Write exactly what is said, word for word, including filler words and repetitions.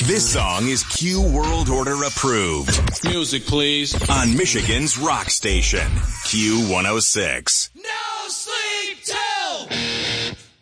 This song is Q World Order approved. Music, please. On Michigan's rock station, Q one oh six.